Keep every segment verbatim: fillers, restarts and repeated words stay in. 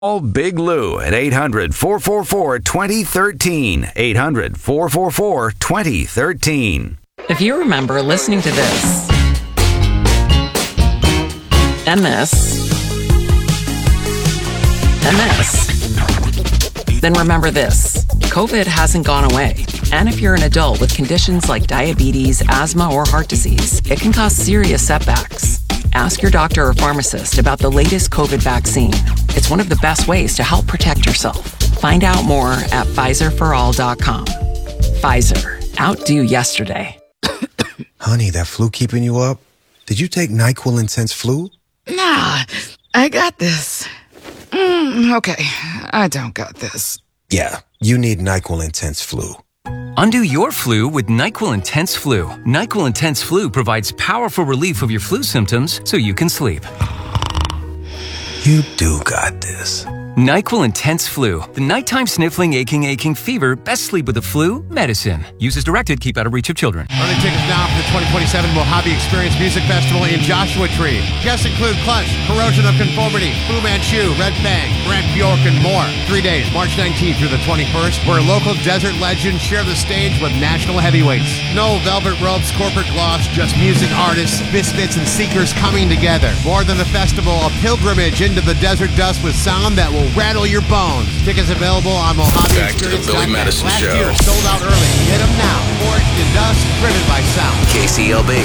Call Big Lou at eight hundred, four four four, two zero one three. eight hundred, four four four, two zero one three. If you remember listening to this, and this, and this, then remember this. COVID hasn't gone away. And if you're an adult with conditions like diabetes, asthma, or heart disease, it can cause serious setbacks. Ask your doctor or pharmacist about the latest COVID vaccine. It's one of the best ways to help protect yourself. Find out more at Pfizer for all dot com. Pfizer. Outdo yesterday. Honey, that flu keeping you up? Did you take NyQuil Intense Flu? Nah, I got this. Mm, okay, I don't got this. Yeah, you need NyQuil Intense Flu. Undo your flu with NyQuil Intense Flu. NyQuil Intense Flu provides powerful relief of your flu symptoms so you can sleep. You do got this. NyQuil Intense Flu. The nighttime sniffling, aching, aching fever. Best sleep with the flu medicine. Use as directed. Keep out of reach of children. Early tickets now for the twenty twenty-seven Mojave Experience Music Festival in Joshua Tree. Guests include Clutch, Corrosion of Conformity, Fu Manchu, Red Fang, Grant Bjork, and more. Three days, March nineteenth through the twenty-first, where local desert legends share the stage with national heavyweights. No velvet ropes, corporate gloss, just music artists, misfits, and seekers coming together. More than a festival, a pilgrimage into the desert dust with sound that will rattle your bones. Tickets available on Mojave Back to the Billy Madison Last Show. year sold out early. Get them now. Forged in dust, driven by sound. K C L B.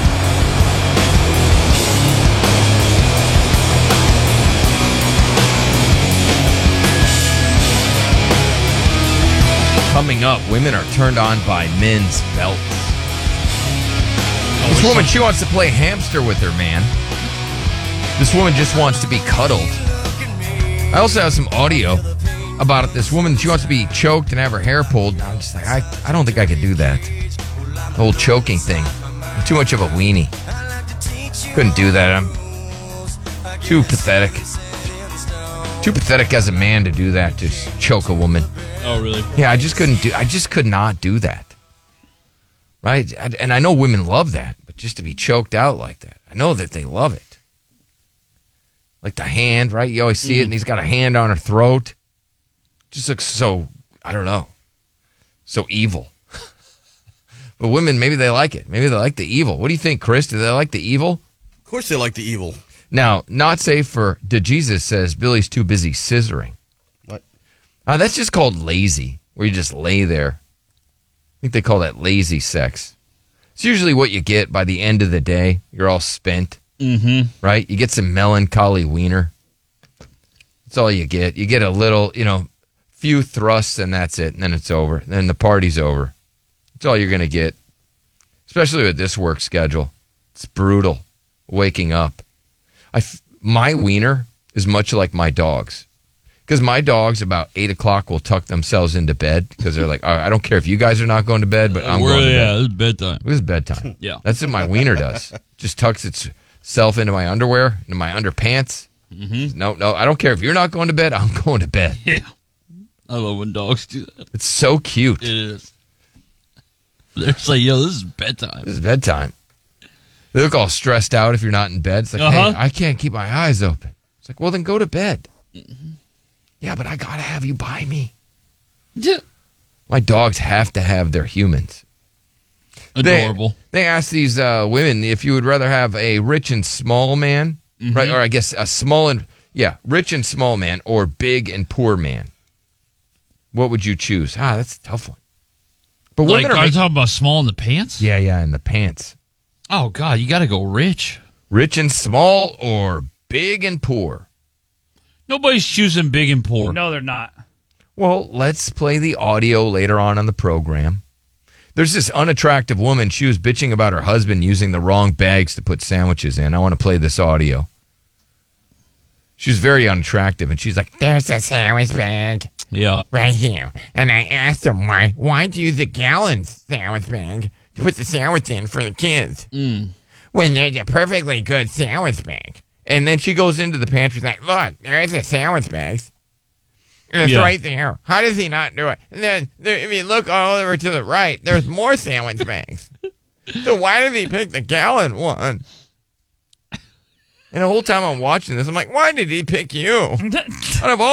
Coming up, women are turned on by men's belts. This woman, she wants to play hamster with her man. This woman just wants to be cuddled. I also have some audio about this woman. She wants to be choked and have her hair pulled. I'm just like, I, I don't think I could do that. The whole choking thing. I'm too much of a weenie. Couldn't do that. I'm too pathetic. Too pathetic as a man to do that, to choke a woman. Oh, really? Yeah, I just couldn't do, I just could not do that. Right? And I know women love that, but just to be choked out like that, I know that they love it. Like the hand, right? You always see it, and he's got a hand on her throat. Just looks so, I don't know, so evil. But women, maybe they like it. Maybe they like the evil. What do you think, Chris? Do they like the evil? Of course they like the evil. Now, not safe for, DeJesus says Billy's too busy scissoring. What? Uh, that's just called lazy, where you just lay there. I think they call that lazy sex. It's usually what you get by the end of the day. You're all spent. Mm-hmm. Right? You get some melancholy wiener. That's all you get. You get a little, you know, few thrusts, and that's it. And then it's over. And then the party's over. That's all you're going to get. Especially with this work schedule. It's brutal. Waking up. I f- my wiener is much like my dog's. Because my dogs, about eight o'clock, will tuck themselves into bed. Because they're like, all right, I don't care if you guys are not going to bed, but I'm We're, going to yeah, bed. it's bedtime. It was bedtime. Yeah. That's what my wiener does. Just tucks itself into my underwear, into my underpants. Mm-hmm. No, no, I don't care if you're not going to bed. I'm going to bed. Yeah. I love when dogs do that. It's so cute. It is. They're just like, yo, this is bedtime. This is bedtime. They look all stressed out if you're not in bed. It's like, Uh-huh. hey, I can't keep my eyes open. It's like, well, then go to bed. Mm-hmm. Yeah, but I got to have you by me. Yeah. My dogs have to have their humans. Adorable. They, they asked these uh, women if you would rather have a rich and small man, Mm-hmm. right? Or I guess a small and, yeah, rich and small man or big and poor man. What would you choose? Ah, that's a tough one. But Like, women are are you making- talking about small in the pants? Yeah, yeah, in the pants. Oh, God, you got to go rich. Rich and small or big and poor? Nobody's choosing big and poor. No, they're not. Well, let's play the audio later on on the program. There's this unattractive woman. She was bitching about her husband using the wrong bags to put sandwiches in. I want to play this audio. She was very unattractive, and she's like, there's a sandwich bag. Yeah. Right here. And I asked him, why, why do you use a gallon sandwich bag to put the sandwich in for the kids? Mm. When there's a perfectly good sandwich bag. And then she goes into the pantry like, look, there's a sandwich bag. And it's Yeah. right there. How does he not do it? And then, there, if you look all over to the right, there's more sandwich bags. So why did he pick the gallon one? And the whole time I'm watching this, I'm like, why did he pick you? Out of all